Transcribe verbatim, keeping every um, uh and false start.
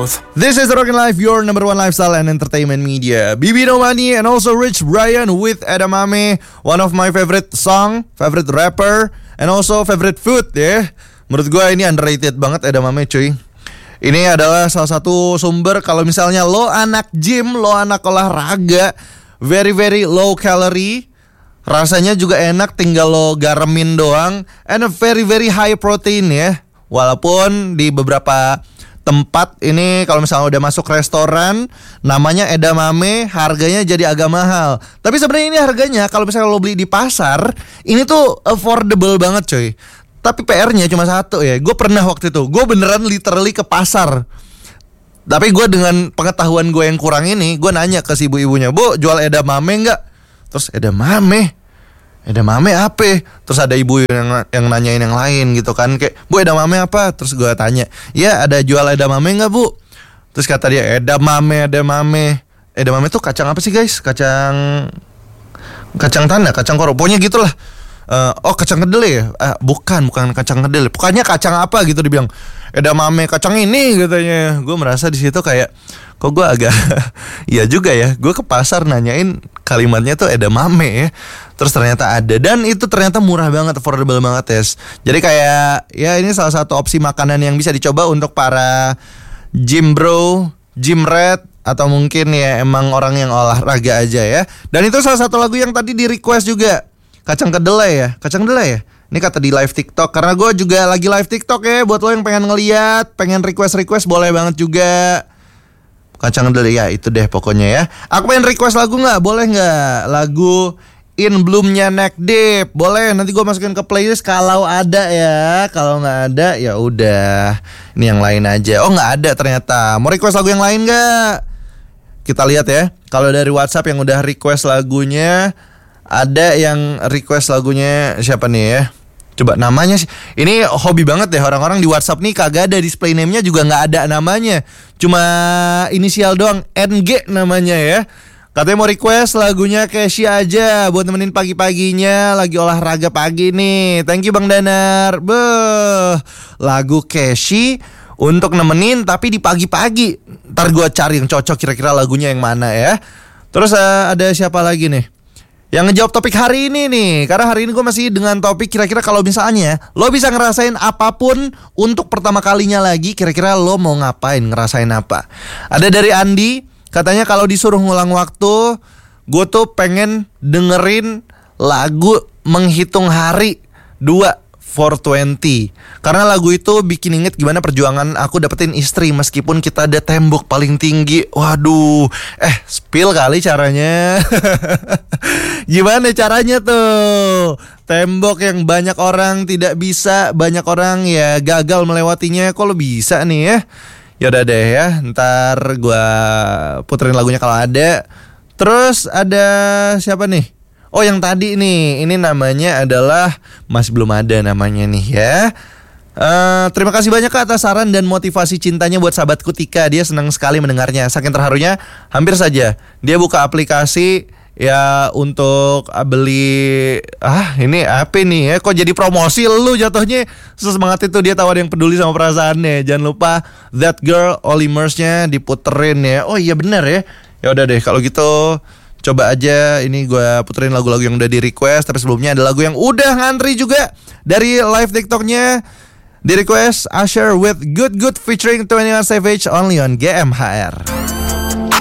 South. This is Rockin' Life, your number one lifestyle and entertainment media. Bibi No Money and also Rich Brian with Edamame, one of my favorite song, favorite rapper, and also favorite food ya. Menurut gue ini underrated banget Edamame cuy. Ini adalah salah satu sumber kalau misalnya lo anak gym, lo anak olahraga, very very low calorie. Rasanya juga enak, tinggal lo garemin doang. And a very very high protein ya. Walaupun di beberapa tempat ini kalau misalnya udah masuk restoran namanya edamame, harganya jadi agak mahal. Tapi sebenarnya ini harganya kalau misalnya lo beli di pasar ini tuh affordable banget coy. Tapi P R-nya cuma satu ya. Gue pernah waktu itu, gue beneran literally ke pasar. Tapi gue dengan pengetahuan gue yang kurang ini, gue nanya ke si ibu-ibunya, "Bu, jual edamame nggak?" Terus edamame Edamame apa? Terus ada ibu yang yang nanyain yang lain gitu kan, kayak, "Bu, edamame apa?" Terus gue tanya, "Ya, ada jual edamame nggak, Bu?" Terus kata dia, "Edamame, edamame." Edamame tuh kacang apa sih guys? Kacang Kacang tanah, kacang koro, pokoknya gitulah. uh, Oh, kacang kedelai ya? Uh, bukan, bukan kacang kedelai. Pokoknya kacang apa gitu dibilang. Edamame, kacang ini katanya. Gue merasa di situ kayak, kok gue agak iya juga ya. Gue ke pasar nanyain kalimatnya tuh edamame ya. Terus ternyata ada. Dan itu ternyata murah banget, affordable banget ya. Jadi kayak, ya ini salah satu opsi makanan yang bisa dicoba untuk para gym bro, gym rat, atau mungkin ya emang orang yang olahraga aja ya. Dan itu salah satu lagu yang tadi di request juga, kacang kedelai ya. Kacang kedelai ya. Ini kata di live TikTok. Karena gue juga lagi live TikTok ya. Buat lo yang pengen ngeliat, pengen request-request, boleh banget juga. Kacang kedelai ya, itu deh pokoknya ya. Aku pengen request lagu gak? Boleh gak? Lagu In Bloom-nya Neck Deep. Boleh, nanti gue masukin ke playlist kalau ada ya. Kalau gak ada ya udah, ini yang lain aja. Oh gak ada ternyata. Mau request lagu yang lain gak? Kita lihat ya. Kalau dari WhatsApp yang udah request lagunya, ada yang request lagunya siapa nih ya? Coba namanya sih. Ini hobi banget deh orang-orang di WhatsApp nih, kagak ada display name-nya juga nggak ada namanya. Cuma inisial doang, N G namanya ya. Katanya mau request lagunya Kesha aja buat nemenin pagi-paginya, lagi olahraga pagi nih. Thank you Bang Danar. Beuh, lagu Kesha untuk nemenin tapi di pagi-pagi. Ntar gue cari yang cocok kira-kira lagunya yang mana ya. Terus uh, ada siapa lagi nih yang ngejawab topik hari ini nih. Karena hari ini gue masih dengan topik kira-kira kalau misalnya lo bisa ngerasain apapun untuk pertama kalinya lagi, kira-kira lo mau ngapain, ngerasain apa. Ada dari Andi, katanya kalau disuruh ngulang waktu, gue tuh pengen dengerin lagu Menghitung Hari dua four twenty. Karena lagu itu bikin inget gimana perjuangan aku dapetin istri meskipun kita ada tembok paling tinggi. Waduh, eh spill kali caranya. Gimana caranya tuh? Tembok yang banyak orang tidak bisa, banyak orang ya gagal melewatinya. Kok lo bisa nih ya? Yaudah deh ya, ntar gue puterin lagunya kalau ada. Terus ada siapa nih? Oh yang tadi nih, ini namanya adalah, masih belum ada namanya nih ya. Uh, terima kasih banyak Kak atas saran dan motivasi cintanya buat sahabatku Tika. Dia senang sekali mendengarnya. Saking terharunya, hampir saja dia buka aplikasi ya untuk beli. Ah ini apa nih ya, kok jadi promosi lu jatuhnya. Sesemangat itu dia tahu ada yang peduli sama perasaannya. Jangan lupa That Girl Oli Mers-nya diputerin ya. Oh iya benar ya. Ya udah deh kalau gitu, coba aja ini gue puterin lagu-lagu yang udah di request. Tapi sebelumnya ada lagu yang udah ngantri juga dari live TikToknya. Di request Usher with Good Good featuring twenty one Savage only on G M H R.